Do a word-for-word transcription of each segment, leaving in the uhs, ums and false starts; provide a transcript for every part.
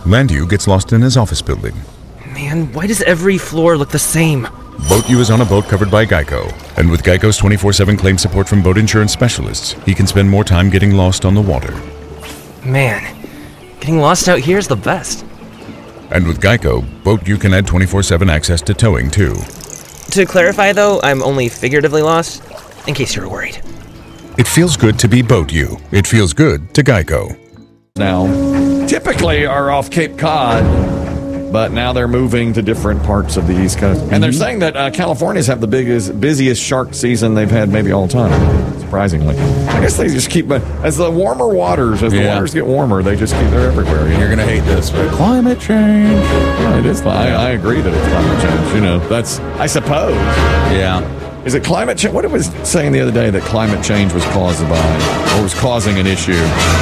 Landu gets lost in his office building. Man, why does every floor look the same? Boat U is on a boat covered by Geico, and with Geico's twenty-four seven claim support from boat insurance specialists, he can spend more time getting lost on the water. Man, getting lost out here is the best. And with Geico, Boat U can add twenty-four seven access to towing, too. To clarify, though, I'm only figuratively lost, in case you were worried. It feels good to be Boat U. It feels good to Geico. Now, typically are off Cape Cod, but now they're moving to different parts of the East Coast. And they're saying that uh, Californians have the biggest, busiest shark season they've had maybe all time, surprisingly. I guess they just keep, as the warmer waters, as the Yeah. waters get warmer, they just keep, they're everywhere. You know? You're going to hate this, but climate change. Yeah, it is. I, I agree that it's climate change. You know, that's, I suppose. Yeah. Is it climate change? What it was saying the other day that climate change was caused by, or was causing an issue?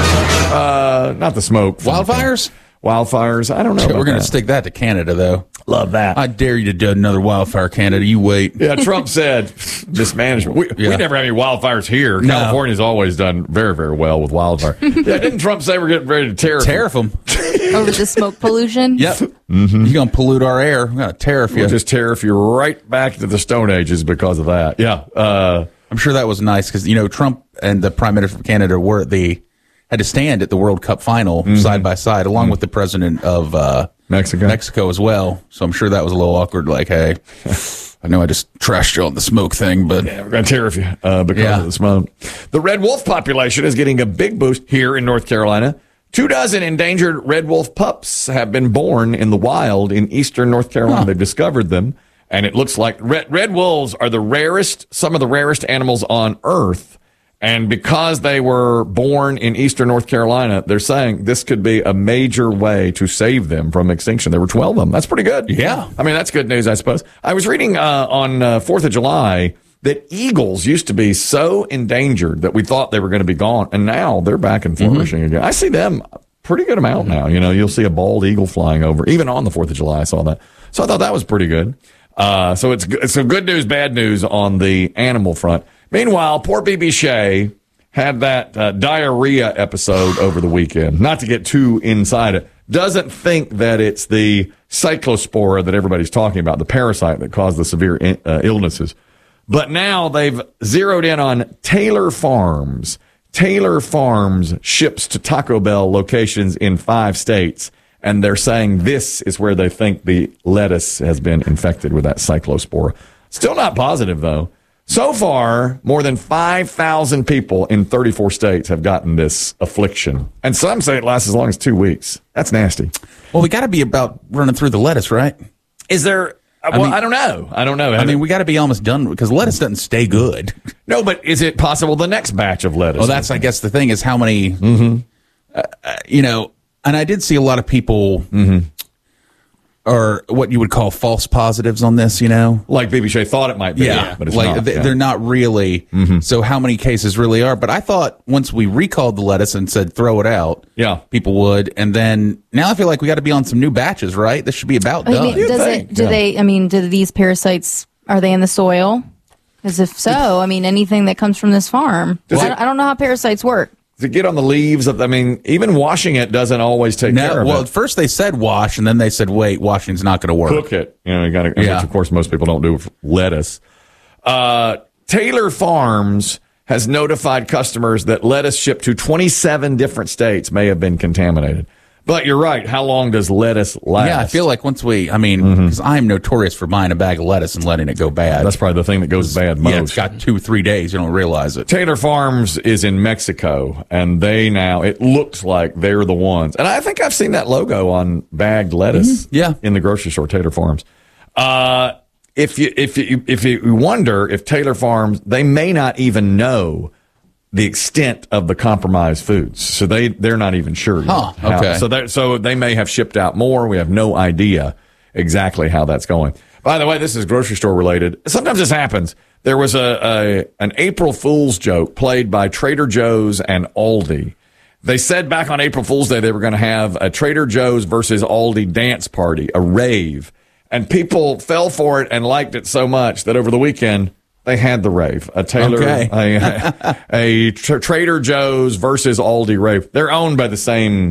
Uh, not the smoke. Wildfires? Wildfires. I don't know. We're going to that. stick that to Canada, though. Love that. I dare you to do another wildfire, Canada. You wait. Yeah, Trump said mismanagement. We, Yeah. we never have any wildfires here. No. California's always done very, very well with wildfire. Yeah, didn't Trump say we're getting ready to tariff? Tariff them. Over the smoke pollution? Yep. Mm-hmm. You're going to pollute our air. We're going to tariff you. We'll just tariff you right back to the Stone Ages because of that. Yeah. Uh, I'm sure that was nice because, you know, Trump and the Prime Minister of Canada were the had to stand at the World Cup final mm-hmm. side by side, along mm-hmm. with the president of uh, Mexico. Mexico as well. So I'm sure that was a little awkward. Like, hey, I know I just trashed you on the smoke thing, but yeah, we're going to tariff you uh, because yeah. of the smoke. The red wolf population is getting a big boost here in North Carolina. Two dozen endangered red wolf pups have been born in the wild in eastern North Carolina. Huh. They've discovered them, and it looks like red, red wolves are the rarest, some of the rarest animals on Earth. And because they were born in eastern North Carolina, they're saying this could be a major way to save them from extinction. There were twelve of them. That's pretty good. Yeah. I mean, that's good news, I suppose. I was reading uh, on uh, fourth of July that eagles used to be so endangered that we thought they were going to be gone. And now they're back and flourishing mm-hmm. again. I see them a pretty good amount now. You know, you'll see a bald eagle flying over. Even on the fourth of July, I saw that. So I thought that was pretty good. Uh, so it's, it's some good news, bad news on the animal front. Meanwhile, poor B B Shea had that uh, diarrhea episode over the weekend. Not to get too inside it. Doesn't think that it's the cyclospora that everybody's talking about, the parasite that caused the severe in, uh, illnesses. But now they've zeroed in on Taylor Farms. Taylor Farms ships to Taco Bell locations in five states. And they're saying this is where they think the lettuce has been infected with that cyclospora. Still not positive, though. So far, more than five thousand people in thirty-four states have gotten this affliction. And some say it lasts as long as two weeks. That's nasty. Well, we got to be about running through the lettuce, right? Is there... I well, mean, I don't know. I don't know. I mean, we got to be almost done because lettuce doesn't stay good. No, but is it possible the next batch of lettuce? Well, that's, I guess, the thing is how many, mm-hmm. uh, uh, you know, and I did see a lot of people... Mm-hmm. or what you would call false positives on this, you know? Like B B Shea thought it might be. Yeah, but it's like not. They, yeah. they're not really. Mm-hmm. So how many cases really are? But I thought once we recalled the lettuce and said throw it out, yeah, people would. And then now I feel like we got to be on some new batches, right? This should be about I done. mean, does think, it, do yeah. they, I mean, do these parasites, are they in the soil? Because if so, I mean, anything that comes from this farm. Does I, it- don't, I don't know how parasites work. To get on the leaves of, I mean, even washing it doesn't always take No, care of well, it. at first they said wash, and then they said, wait, washing's not going to work. Cook it. You know, you got to, Yeah. which of course most people don't do with lettuce. Uh, Taylor Farms has notified customers that lettuce shipped to twenty-seven different states may have been contaminated. But you're right. How long does lettuce last? Yeah, I feel like once we, I mean, because mm-hmm. I'm notorious for buying a bag of lettuce and letting it go bad. That's probably the thing that goes bad most. Yeah, it's got two, three days. You don't realize it. Taylor Farms is in Mexico, and they now, it looks like they're the ones. And I think I've seen that logo on bagged lettuce mm-hmm. yeah. in the grocery store, Taylor Farms. Uh, if you, if you, if you wonder if Taylor Farms, they may not even know the extent of the compromised foods. So they, they're not even sure. Huh, how, okay. So they so they may have shipped out more. We have no idea exactly how that's going. By the way, this is grocery store related. Sometimes this happens. There was a, a an April Fool's joke played by Trader Joe's and Aldi. They said back on April Fool's Day they were going to have a Trader Joe's versus Aldi dance party, a rave. And people fell for it and liked it so much that over the weekend they had the rave. A Taylor, okay. a, a, a Trader Joe's versus Aldi rave. They're owned by the same